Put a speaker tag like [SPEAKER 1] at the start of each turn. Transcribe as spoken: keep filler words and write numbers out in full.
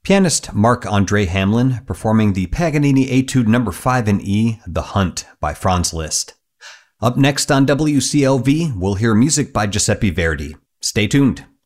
[SPEAKER 1] Pianist Marc-Andre Hamelin performing the Paganini Etude number five in E, The Hunt by Franz Liszt. Up next on W C L V, we'll hear music by Giuseppe Verdi. Stay tuned.